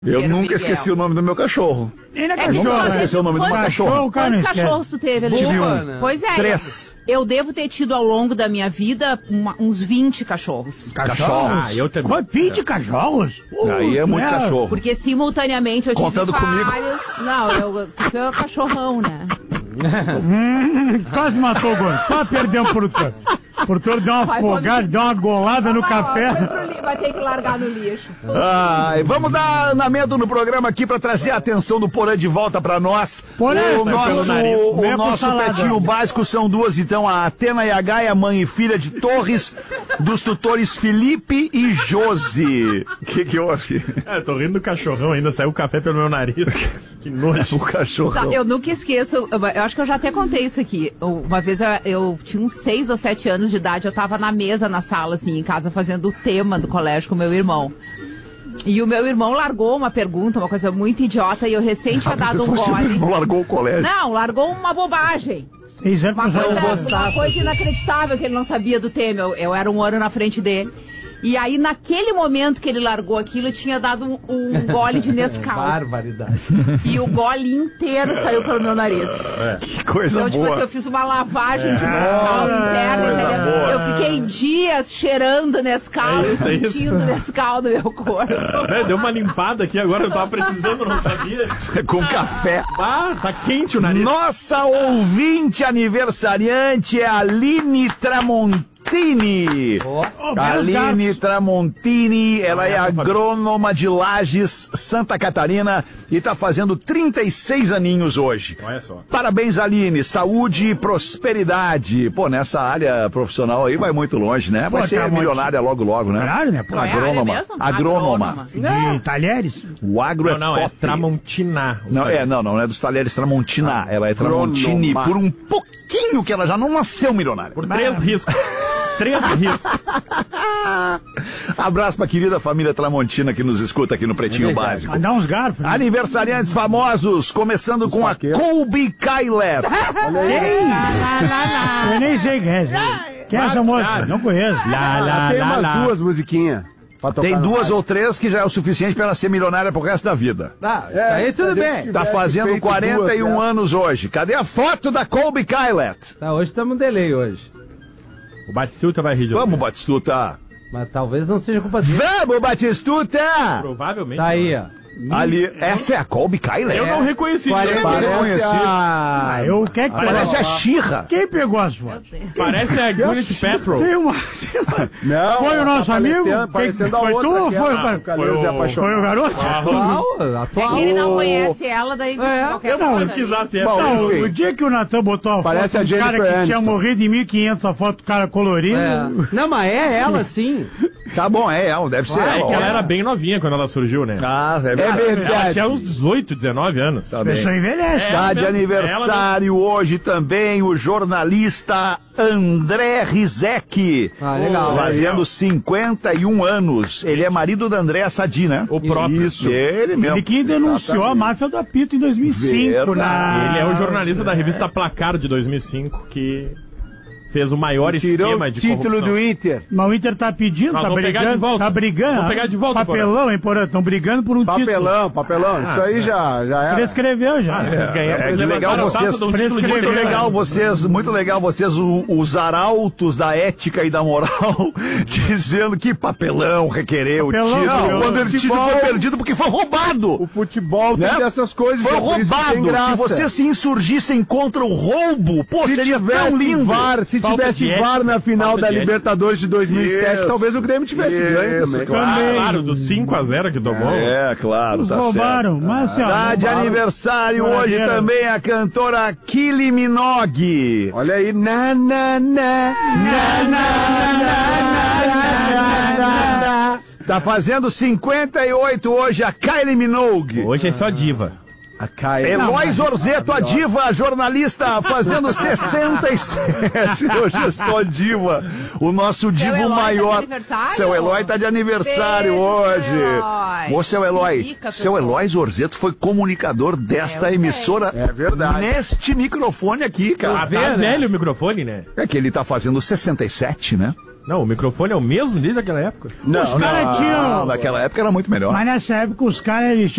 Eu nunca esqueci o nome do meu cachorro. Nunca esqueci o nome do meu cachorro. Quantos cachorros tu teve ali? Tive um. Pois é. 3. Eu devo ter tido ao longo da minha vida uns 20 cachorros. Cachorros? Ah, eu também. 20 cachorros? Aí é muito cachorro. Porque simultaneamente eu tive Contando comigo. vários... Não, eu cachorrão, né? Quase matou o Gomes. Quase perdeu o produtor. O produtor deu uma afogada, deu uma golada no café. Vai ter que largar no lixo. Vamos dar andamento no programa aqui pra trazer a atenção do Porã de volta pra nós. O nosso petinho básico são duas, então, a Atena e a Gaia, mãe e filha de Torres, dos tutores Felipe e Josi. O que houve? Eu tô rindo do cachorrão ainda, saiu o café pelo meu nariz. Que nojo. O cachorrão. Eu nunca esqueço, eu acho que eu já até contei isso aqui. Uma vez eu tinha uns 6 ou 7 anos de idade, eu tava na mesa, na sala, assim, em casa, fazendo o tema do colégio com o meu irmão. E o meu irmão largou uma pergunta, uma coisa muito idiota, e eu recém tinha dado um gole. Não largou o colégio? Não, largou uma bobagem. Uma coisa inacreditável que ele não sabia do tema. Eu era um ano na frente dele. E aí, naquele momento que ele largou aquilo, eu tinha dado um gole de Nescau. Barbaridade. E o gole inteiro saiu pelo meu nariz. Que coisa boa. Então, tipo assim, eu fiz uma lavagem de Nescau interna. Eu fiquei dias cheirando Nescau e sentindo Nescau no meu corpo. Deu uma limpada aqui agora, eu tava precisando, não sabia. Com café. Tá quente o nariz. Nossa ouvinte aniversariante é a Aline Tramontini. Aline Tramontini, ela é agrônoma de Lages, Santa Catarina, e tá fazendo 36 aninhos hoje. Olha só. Parabéns, Aline, saúde e prosperidade. Pô, nessa área profissional aí vai muito longe, né? Vai ser milionária logo, né? Claro, né? Agrônoma. Agrônoma. De talheres? O agro não, é é Tramontina. Não é dos talheres Tramontina. Ela é Tramontini por um pouquinho que ela já não nasceu milionária. Por 3 riscos. 3 riscos. Abraço pra querida família Tramontina que nos escuta aqui no Pretinho Básico. Mandar uns garfos. Né? Aniversariantes famosos, começando com a Colby Kyler. Olha aí. Eu nem sei quem é. Quem é essa moça? Não conheço. Tem umas 2 musiquinhas. Tem 2 ou 3 que já é o suficiente pra ela ser milionária pro resto da vida. Isso aí tudo bem. Tá fazendo 41 anos hoje. Cadê a foto da Colby Kyler? Tá, hoje estamos no delay hoje. O Batistuta vai rir de Vamos, Batistuta. Mas talvez não seja culpa dele. Vamos, Batistuta! Provavelmente. Tá aí, ó. Ali, essa é a Colby Kyler? Eu não reconheci. Parece a Xirra. Quem pegou as fotos? Parece a Gwyneth Paltrow. Tem uma... Não, foi o nosso amigo? Foi tu ou foi o garoto? Atual. Ele não conhece ela, daí eu não pesquisasse essa. O dia que o Natan botou a foto do cara que tinha morrido em 1500, a foto do cara colorido. Não, mas é ela sim. Tá bom, é ela, deve ser ela. É que ela era bem novinha quando ela surgiu, né? É verdade. Ela tinha uns 18, 19 anos. Tá pessoa envelhece. Tá de aniversário hoje também o jornalista André Rizek. Legal. Fazendo 51 anos. Ele é marido da Andréa Sadi, né? O próprio. Isso. Ele mesmo. Ele que denunciou a máfia do apito em 2005. Ele é o jornalista da revista Placar de 2005 que fez o maior esquema de corrupção. Título do Inter. Mas o Inter tá pedindo, tá brigando. Tá brigando. Vamos pegar de volta, papelão, hein, Porã? Estão brigando por um título. Papelão. Isso aí já era. Prescreveu já. Vocês ganharam. Muito legal vocês, os arautos da ética e da moral, dizendo que papelão requereu o título. Quando ele título foi perdido porque foi roubado. O futebol tem dessas coisas. Foi roubado. Se vocês se insurgissem contra o roubo, pô, seria tão lindo. Se tivesse VAR na final da Libertadores de 2007, talvez o Grêmio tivesse ganho também. Claro, do 5-0 que tomou. É, claro, tá roubaram, certo. mas assim, tá de aniversário hoje também a cantora Kylie Minogue. Olha aí, tá fazendo 58 hoje a Kylie Minogue. Hoje é só diva. Eloy Zorzeto, a diva, jornalista, fazendo 67. Hoje é só diva. O nosso divo maior. Seu Eloy tá de aniversário hoje. Ô, seu Eloy. Seu Eloy Zorzeto foi comunicador desta emissora. É verdade. Neste microfone aqui, cara. Tá velho o microfone, né? É que ele tá fazendo 67, né? Não, o microfone é o mesmo desde aquela época? Não, naquela época era muito melhor. Mas nessa época os caras